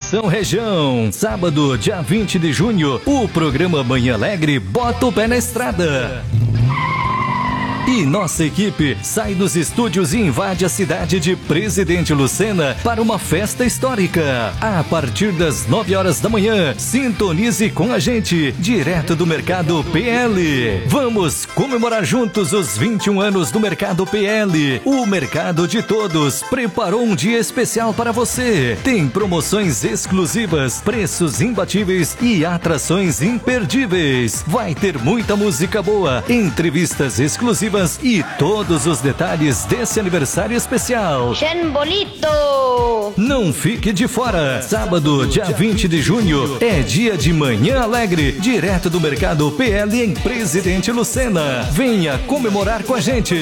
Atenção região, sábado, dia 20 de junho, o programa Manhã Alegre bota o pé na estrada. E nossa equipe sai dos estúdios e invade a cidade de Presidente Lucena para uma festa histórica. A partir das 9 horas da manhã, sintonize com a gente, direto do Mercado PL. Vamos comemorar juntos os 21 anos do Mercado PL. O Mercado de Todos preparou um dia especial para você. Tem promoções exclusivas, preços imbatíveis e atrações imperdíveis. Vai ter muita música boa, entrevistas exclusivas e todos os detalhes desse aniversário especial. Bien bonito! Não fique de fora. Sábado, dia 20 de junho, é dia de Manhã Alegre, direto do Mercado PL em Presidente Lucena. Venha comemorar com a gente.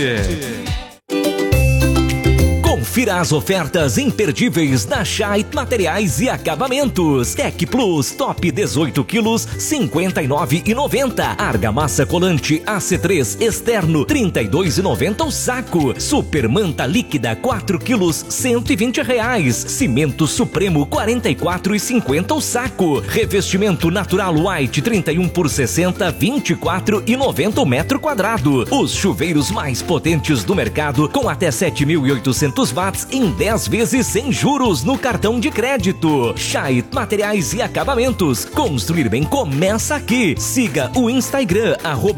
Confira as ofertas imperdíveis da Scheidt Materiais e Acabamentos. Tec Plus Top 18 quilos, R$ 59,90. Argamassa colante AC3 externo, R$ 32,90 o saco. Super manta líquida 4 quilos, R$ 120. Cimento Supremo 44,50 o saco. Revestimento Natural White 31 por 60, R$ 24,90 o metro quadrado. Os chuveiros mais potentes do mercado com até 7.800 watts em 10 vezes sem juros no cartão de crédito. Scheidt Materiais e Acabamentos. Construir bem começa aqui. Siga o Instagram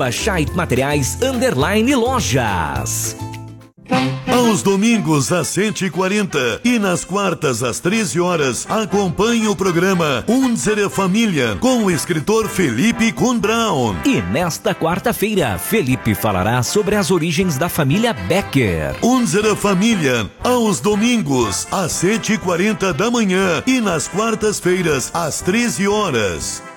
@ScheidtMateriais_lojas. Aos domingos às 140 e nas quartas às 13 horas, acompanhe o programa Unsere Familie com o escritor Felipe Kuhn-Braun. E nesta quarta-feira, Felipe falará sobre as origens da família Becker. Unsere Familie, aos domingos às 7h40 da manhã e nas quartas-feiras às 13 horas.